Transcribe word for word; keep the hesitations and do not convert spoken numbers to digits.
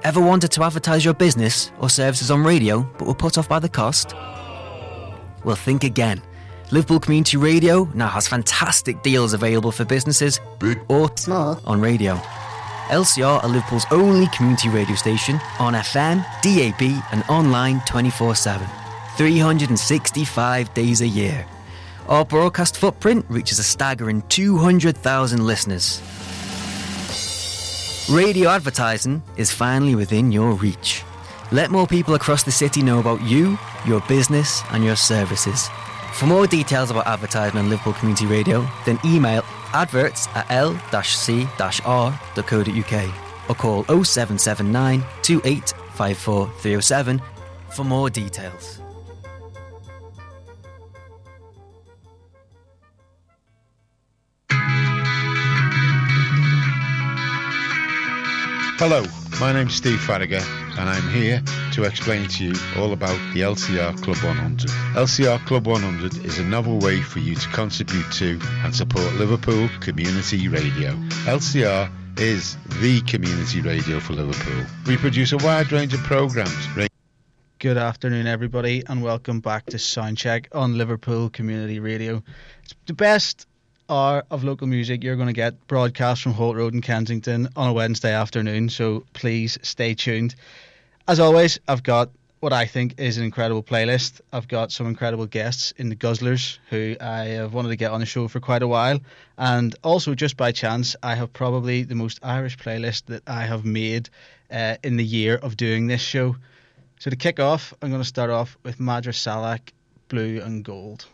Ever wanted to advertise your business or services on radio but were put off by the cost? Well, think again. Liverpool Community Radio now has fantastic deals available for businesses, big or small, on radio. L C R are Liverpool's only community radio station on F M, D A B and online twenty-four seven, three hundred sixty-five days a year. Our broadcast footprint reaches a staggering two hundred thousand listeners. Radio advertising is finally within your reach. Let more people across the city know about you, your business and your services. For more details about advertising on Liverpool Community Radio, then email adverts at l c r dot co dot uk or call oh seven seven nine, two eight five four, three oh seven for more details. Hello, my name's Steve Farragher and I'm here to explain to you all about the L C R Club one hundred. L C R Club one hundred is a novel way for you to contribute to and support Liverpool Community Radio. L C R is the community radio for Liverpool. We produce a wide range of programmes. Good afternoon everybody and welcome back to Soundcheck on Liverpool Community Radio. It's the best hour of local music you're going to get broadcast from Holt Road in Kensington on a Wednesday afternoon, so please stay tuned. As always, I've got what I think is an incredible playlist. I've got some incredible guests in the Guzzlers who I have wanted to get on the show for quite a while, and also just by chance I have probably the most Irish playlist that I have made uh, in the year of doing this show. So to kick off, I'm going to start off with Madra Salak, Blue and Gold.